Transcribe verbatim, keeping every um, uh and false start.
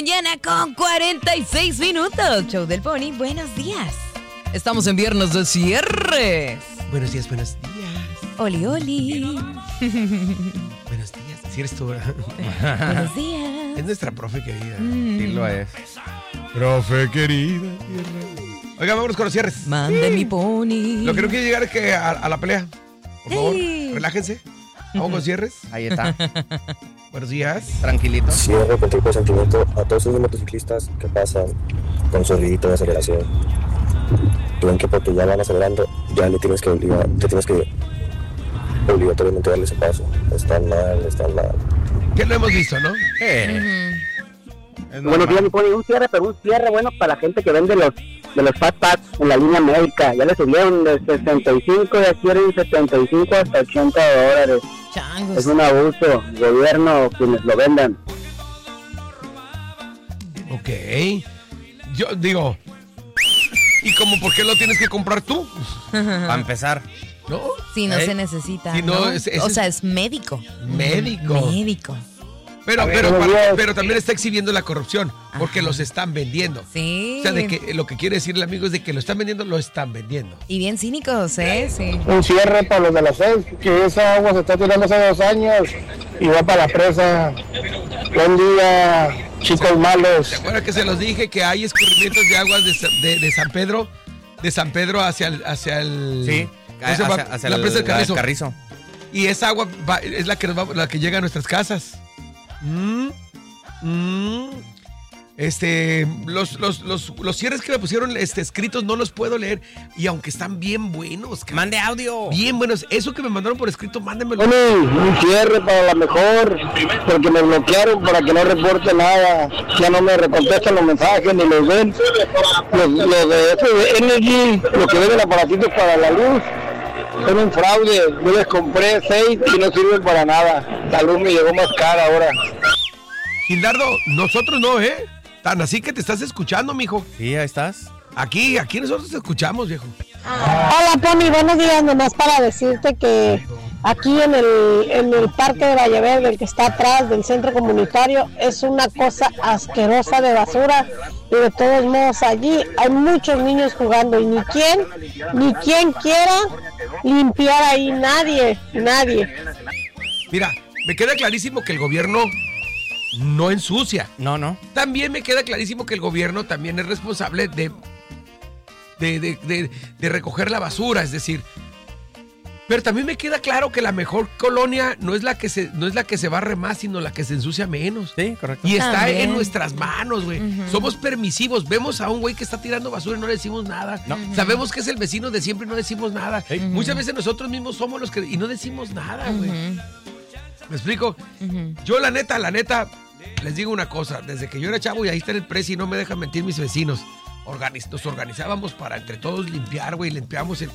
Mañana con cuarenta y seis minutos. Show del Pony, buenos días. Estamos en viernes de cierres. Buenos días, buenos días. Oli, oli. Buenos días. Si eres tú, ¿verdad? Buenos días. Es nuestra profe querida. Mm. Sí lo es. Profe querida. Oiga, vámonos con los cierres. Mande mi pony. Lo que no quiere llegar es que a, a la pelea. Por favor, Sí. relájense. Vamos con cierres. Ahí está. Buenos días. Tranquilito. Cierro con triple sentimiento a todos esos motociclistas que pasan con su ruidito de aceleración. Y ven que porque ya van acelerando, ya le tienes que obligar, te tienes que obligatoriamente darle ese paso. Están mal, están mal. Que lo hemos visto, ¿no? Eh, es Buenos normal. días, mi pone un cierre, pero un cierre bueno para la gente que vende los de los Fat Packs en la línea médica. Ya le subieron de sesenta y cinco, ya quieren setenta y cinco hasta ochenta dólares. Changos. Es un abuso. Gobierno, quienes lo vendan. Ok. Yo digo, ¿y cómo por qué lo tienes que comprar tú? Para empezar. ¿No? Si no ¿Eh? se necesita. Si no, ¿no? es- es- o sea, es médico. Médico. Médico. Pero, A ver, pero, buenos para- días. pero también está exhibiendo la corrupción, porque Ajá. los están vendiendo. Sí. O sea, de que lo que quiere decir el amigo es de que lo están vendiendo, lo están vendiendo. Y bien cínicos, ¿eh? Sí. Un cierre para los de la seis, que esa agua se está tirando hace dos años y va para la presa. Buen día, chicos malos. ¿Se acuerdan que se los dije que hay escurrimientos de aguas de, Sa- de- de San Pedro? De San Pedro hacia el... Hacia el Sí. ¿cómo se llama? Hacia, hacia la el- presa del la del Carrizo. Carrizo. Y esa agua va- es la que, nos va- la que llega a nuestras casas. Mm, mm. Este, los, los, los, los cierres que me pusieron este, escritos no los puedo leer. Y aunque están bien buenos, cabrón, Mande audio. bien buenos. Eso que me mandaron por escrito, mándenmelo. Tony, un cierre para la mejor, porque me bloquearon para que no reporte nada. Ya no me recontestan los mensajes ni los ven. Los, los de F de Energy, lo que venden aparatitos para la luz, son un fraude. Yo les compré seis y no sirven para nada. La luz me llegó más cara ahora. Gildardo, nosotros no, ¿eh? Tan así que te estás escuchando, mijo. Sí, ahí estás. Aquí, aquí nosotros te escuchamos, viejo. Hola Pony, buenos días, nomás para decirte que aquí en el, en el Parque de Valle Verde, el que está atrás del centro comunitario, es una cosa asquerosa de basura y de todos modos allí hay muchos niños jugando y ni quien, ni quien quiera limpiar ahí, nadie, nadie. Mira, me queda clarísimo que el gobierno no ensucia. No, no. También me queda clarísimo que el gobierno también es responsable de, de, de, de, de recoger la basura, es decir. Pero también me queda claro que la mejor colonia no es la que se, no es la que se barre más, sino la que se ensucia menos. Sí, correcto. Y está También. en nuestras manos, güey. Ujú. Somos permisivos. Vemos a un güey que está tirando basura y no le decimos nada. No. Sabemos que es el vecino de siempre y no decimos nada. Hey. Muchas veces nosotros mismos somos los que... Y no decimos nada, güey. Ujú, ¿Me explico? ujú. Yo la neta, la neta, les digo una cosa. Desde que yo era chavo y ahí está en el presi y no me dejan mentir mis vecinos. Organiz- nos organizábamos para entre todos limpiar, güey. Limpiamos el